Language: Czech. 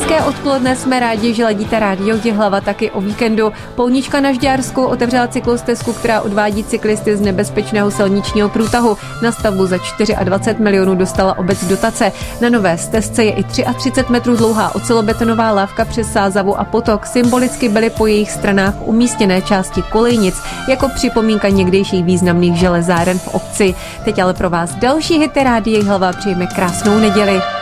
Hezké odpoledne, jsme rádi, že ladíte Rádio Jihlava taky o víkendu. Polnička na Žďársku otevřela cyklostezku, která odvádí cyklisty z nebezpečného silničního průtahu. Na stavbu za 24 milionů dostala obec dotace. Na nové stezce je i 33 metrů dlouhá ocelobetonová lávka přes Sázavu a potok. Symbolicky byly po jejich stranách umístěné části kolejnic jako připomínka někdejších významných železáren v obci. Teď ale pro vás další hity Rádia Jihlava, přejeme krásnou neděli.